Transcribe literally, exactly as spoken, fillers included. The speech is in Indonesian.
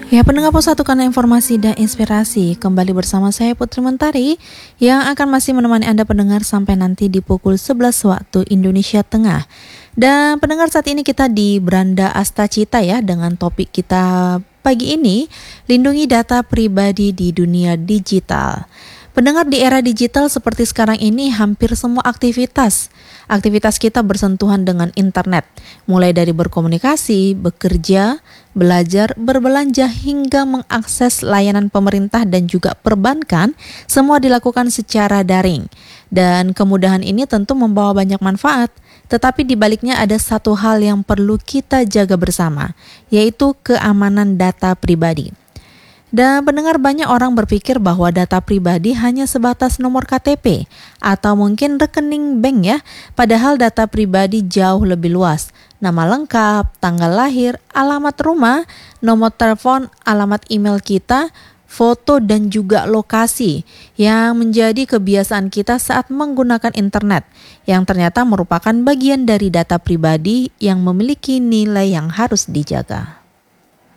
Ya, pendengar Pos Satukan Informasi dan Inspirasi, kembali bersama saya Putri Mentari yang akan masih menemani Anda pendengar sampai nanti di pukul sebelas waktu Indonesia Tengah. Dan pendengar, saat ini kita di Beranda Astacita ya, dengan topik kita pagi ini, lindungi data pribadi di dunia digital. Pendengar, di era digital seperti sekarang ini, hampir semua aktivitas aktivitas kita bersentuhan dengan internet, mulai dari berkomunikasi, bekerja, belajar, berbelanja hingga mengakses layanan pemerintah dan juga perbankan, semua dilakukan secara daring. Dan kemudahan ini tentu membawa banyak manfaat, tetapi di baliknya ada satu hal yang perlu kita jaga bersama, yaitu keamanan data pribadi. Dan pendengar, banyak orang berpikir bahwa data pribadi hanya sebatas nomor K T P atau mungkin rekening bank ya, padahal data pribadi jauh lebih luas. Nama lengkap, tanggal lahir, alamat rumah, nomor telepon, alamat email kita, foto dan juga lokasi yang menjadi kebiasaan kita saat menggunakan internet, yang ternyata merupakan bagian dari data pribadi yang memiliki nilai yang harus dijaga.